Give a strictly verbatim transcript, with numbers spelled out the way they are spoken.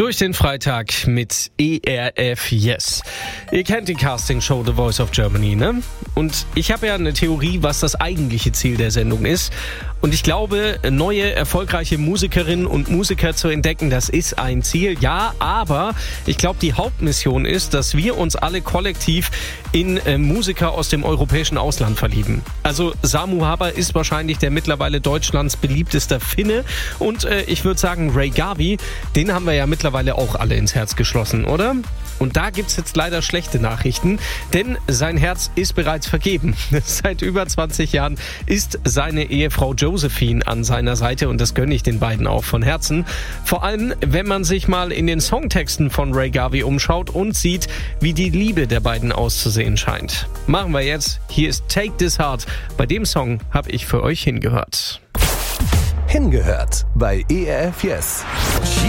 Durch den Freitag mit E R F Yes. Ihr kennt die Castingshow The Voice of Germany, ne? Und ich habe ja eine Theorie, was das eigentliche Ziel der Sendung ist. Und ich glaube, neue, erfolgreiche Musikerinnen und Musiker zu entdecken, das ist ein Ziel. Ja, aber ich glaube, die Hauptmission ist, dass wir uns alle kollektiv in äh, Musiker aus dem europäischen Ausland verlieben. Also Samu Haber ist wahrscheinlich der mittlerweile Deutschlands beliebtester Finne. Und äh, ich würde sagen, Ray Garvey, den haben wir ja mittlerweile auch alle ins Herz geschlossen, oder? Und da gibt's jetzt leider schlechte Nachrichten, denn sein Herz ist bereits vergeben. Seit über zwanzig Jahren ist seine Ehefrau Josephine an seiner Seite und das gönne ich den beiden auch von Herzen. Vor allem, wenn man sich mal in den Songtexten von Ray Garvey umschaut und sieht, wie die Liebe der beiden auszusehen scheint. Machen wir jetzt. Hier ist Take This Heart. Bei dem Song habe ich für euch hingehört. Hingehört bei E R F Yes.